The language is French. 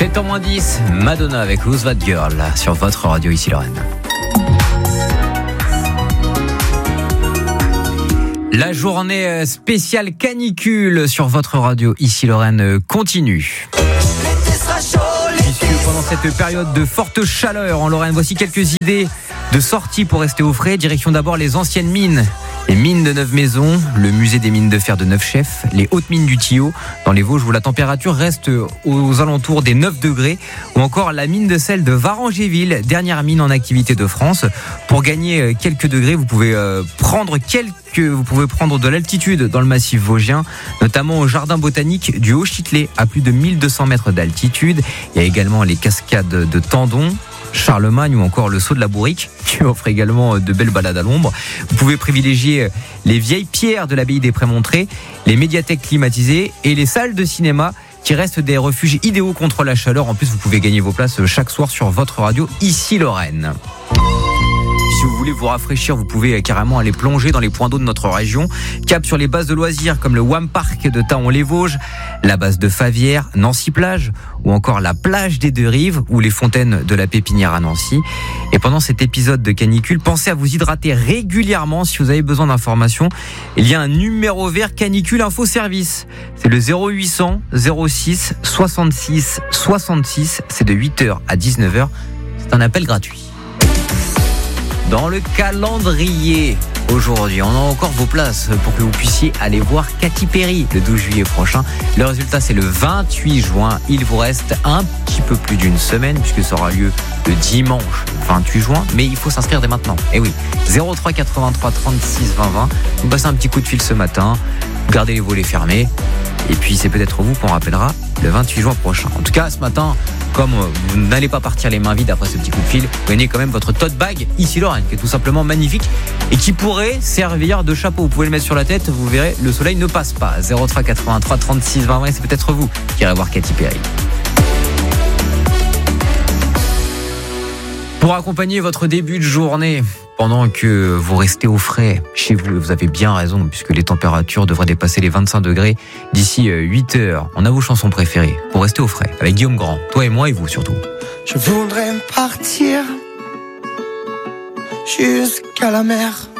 7h-10, Madonna avec Who's That Girl sur votre radio ici Lorraine. La journée spéciale canicule sur votre radio ici Lorraine continue. Puisque pendant cette période de forte chaleur en Lorraine, voici quelques idées de sortie pour rester au frais. Direction d'abord les anciennes mines. Les mines de Neuve-Maisons, le musée des mines de fer de Neufchef, les hautes mines du Tillot dans les Vosges où la température reste aux alentours des 9 degrés, ou encore la mine de sel de Varangéville, dernière mine en activité de France. Pour gagner quelques degrés, vous pouvez prendre de l'altitude dans le massif vosgien, notamment au jardin botanique du Haut-Chitelet à plus de 1200 mètres d'altitude. Il y a également les cascades de Tendon, Charlemagne ou encore le saut de la Bourrique qui offre également de belles balades à l'ombre. Vous pouvez privilégier les vieilles pierres de l'abbaye des Prémontrés, les médiathèques climatisées et les salles de cinéma qui restent des refuges idéaux contre la chaleur. En plus, vous pouvez gagner vos places chaque soir sur votre radio ici Lorraine. Si vous voulez vous rafraîchir, vous pouvez carrément aller plonger dans les points d'eau de notre région. Cap sur les bases de loisirs comme le WAM Park de Thaon-les-Vosges, la base de Favières, Nancy-Plage ou encore la plage des Deux-Rives ou les fontaines de la Pépinière à Nancy. Et pendant cet épisode de canicule, pensez à vous hydrater régulièrement. Si vous avez besoin d'informations, il y a un numéro vert canicule info service. C'est le 0800 06 66 66. C'est de 8h à 19h. C'est un appel gratuit. Dans le calendrier, aujourd'hui, on a encore vos places pour que vous puissiez aller voir Katy Perry le 12 juillet prochain. Le résultat, c'est le 28 juin. Il vous reste un petit peu plus d'une semaine puisque ça aura lieu le dimanche 28 juin. Mais il faut s'inscrire dès maintenant. Et oui, 03 83 36 20 20. Vous passez un petit coup de fil ce matin. Gardez les volets fermés. Et puis, c'est peut-être vous qu'on rappellera le 28 juin prochain. En tout cas, ce matin, comme vous n'allez pas partir les mains vides après ce petit coup de fil, vous gagnez quand même votre tote bag ici Lorraine, qui est tout simplement magnifique et qui pourrait servir de chapeau. Vous pouvez le mettre sur la tête, vous verrez, le soleil ne passe pas. 03 83 36 20 20, c'est peut-être vous qui irez voir Katy Perry. Pour accompagner votre début de journée, pendant que vous restez au frais chez vous, vous avez bien raison, puisque les températures devraient dépasser les 25 degrés d'ici 8 heures. On a vos chansons préférées pour rester au frais, avec Guillaume Grand, toi et moi et vous surtout. Je voudrais partir jusqu'à la mer,